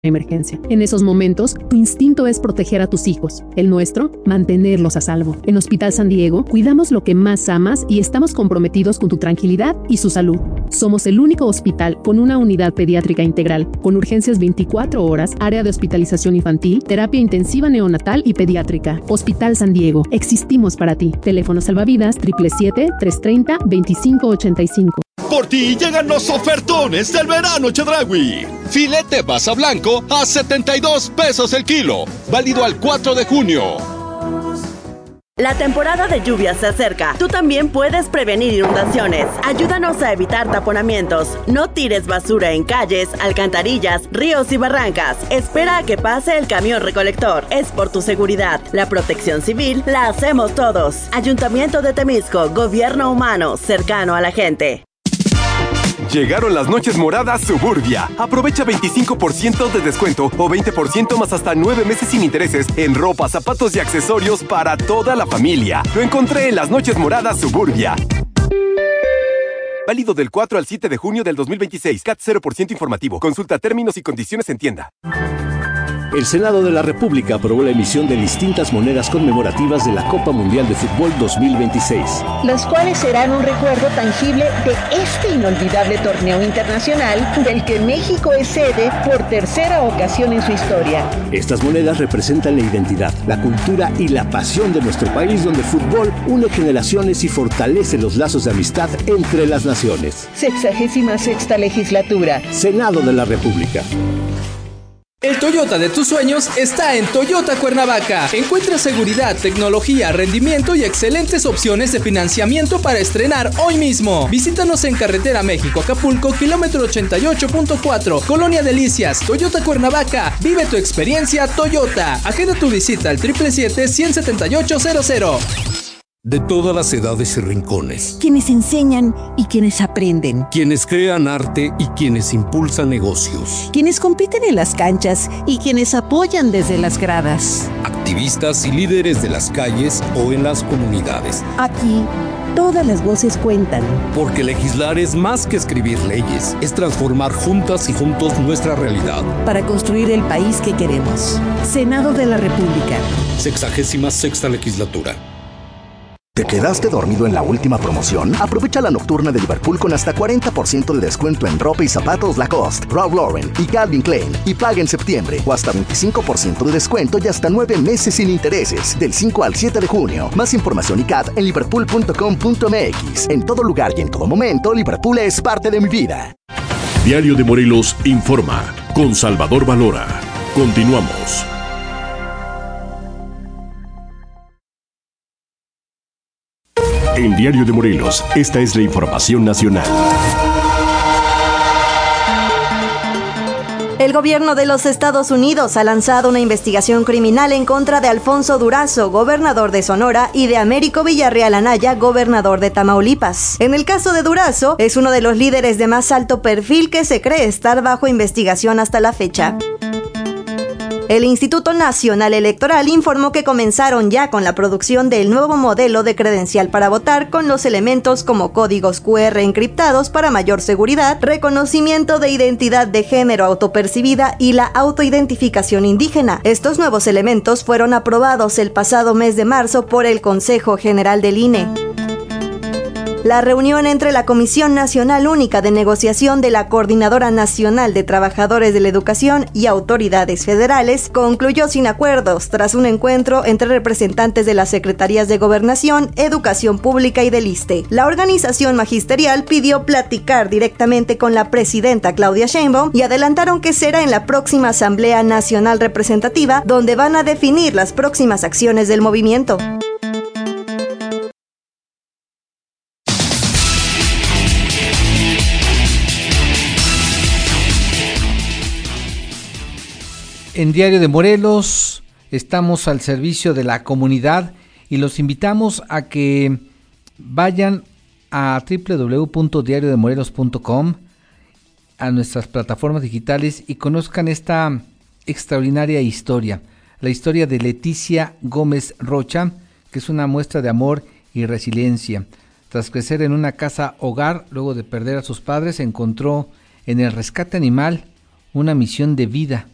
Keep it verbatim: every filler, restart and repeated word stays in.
emergencia. En esos momentos, tu instinto es proteger a tus hijos. El nuestro, mantenerlos a salvo. En Hospital San Diego, cuidamos lo que más amas y estamos comprometidos con tu tranquilidad y su salud. Somos el único hospital con una unidad pediátrica integral, con urgencias veinticuatro horas, área de hospitalización infantil, terapia intensiva neonatal y pediátrica. Hospital San Diego, existimos para ti. Teléfono salvavidas siete siete siete, tres tres cero, dos cinco ocho cinco. Por ti llegan los ofertones del verano Chedraui. Filete basa blanco a setenta y dos pesos el kilo. Válido al cuatro de junio. La temporada de lluvias se acerca. Tú también puedes prevenir inundaciones. Ayúdanos a evitar taponamientos. No tires basura en calles, alcantarillas, ríos y barrancas. Espera a que pase el camión recolector. Es por tu seguridad. La protección civil la hacemos todos. Ayuntamiento de Temisco, gobierno humano, cercano a la gente. Llegaron las noches moradas Suburbia. Aprovecha veinticinco por ciento de descuento o veinte por ciento más hasta nueve meses sin intereses en ropa, zapatos y accesorios para toda la familia. Lo encontré en las noches moradas Suburbia. Válido del cuatro al siete de junio del dos mil veintiséis. C A T cero por ciento informativo. Consulta términos y condiciones en tienda. El Senado de la República aprobó la emisión de distintas monedas conmemorativas de la Copa Mundial de Fútbol dos mil veintiséis. Las cuales serán un recuerdo tangible de este inolvidable torneo internacional del que México es sede por tercera ocasión en su historia. Estas monedas representan la identidad, la cultura y la pasión de nuestro país, donde el fútbol une generaciones y fortalece los lazos de amistad entre las naciones. Sexagésima sexta legislatura. Senado de la República. El Toyota de tus sueños está en Toyota Cuernavaca. Encuentra seguridad, tecnología, rendimiento y excelentes opciones de financiamiento para estrenar hoy mismo. Visítanos en Carretera México-Acapulco, kilómetro ochenta y ocho punto cuatro, Colonia Delicias, Toyota Cuernavaca. Vive tu experiencia Toyota. Agenda tu visita al siete siete siete, uno siete ocho cero cero. De todas las edades y rincones. Quienes enseñan y quienes aprenden. Quienes crean arte y quienes impulsan negocios. Quienes compiten en las canchas y quienes apoyan desde las gradas. Activistas y líderes de las calles o en las comunidades. Aquí, todas las voces cuentan. Porque legislar es más que escribir leyes. Es transformar juntas y juntos nuestra realidad. Para construir el país que queremos. Senado de la República. Sexagésima sexta legislatura. ¿Te quedaste dormido en la última promoción? Aprovecha la nocturna de Liverpool con hasta cuarenta por ciento de descuento en ropa y zapatos Lacoste, Ralph Lauren y Calvin Klein. Y paga en septiembre o hasta veinticinco por ciento de descuento y hasta nueve meses sin intereses. Del cinco al siete de junio. Más información y C A T en liverpool punto com punto m x. En todo lugar y en todo momento, Liverpool es parte de mi vida. Diario de Morelos informa con Salvador Valora. Continuamos. En Diario de Morelos, esta es la información nacional. El gobierno de los Estados Unidos ha lanzado una investigación criminal en contra de Alfonso Durazo, gobernador de Sonora, y de Américo Villarreal Anaya, gobernador de Tamaulipas. En el caso de Durazo, es uno de los líderes de más alto perfil que se cree estar bajo investigación hasta la fecha. El Instituto Nacional Electoral informó que comenzaron ya con la producción del nuevo modelo de credencial para votar con los elementos como códigos cu erre encriptados para mayor seguridad, reconocimiento de identidad de género autopercibida y la autoidentificación indígena. Estos nuevos elementos fueron aprobados el pasado mes de marzo por el Consejo General del I N E. La reunión entre la Comisión Nacional Única de Negociación de la Coordinadora Nacional de Trabajadores de la Educación y autoridades federales concluyó sin acuerdos tras un encuentro entre representantes de las Secretarías de Gobernación, Educación Pública y del ISSSTE. La organización magisterial pidió platicar directamente con la presidenta Claudia Sheinbaum y adelantaron que será en la próxima Asamblea Nacional Representativa donde van a definir las próximas acciones del movimiento. En Diario de Morelos estamos al servicio de la comunidad y los invitamos a que vayan a doble u doble u doble u punto diario de morelos punto com, a nuestras plataformas digitales y conozcan esta extraordinaria historia, la historia de Leticia Gómez Rocha, que es una muestra de amor y resiliencia. Tras crecer en una casa hogar, luego de perder a sus padres, encontró en el rescate animal una misión de vida.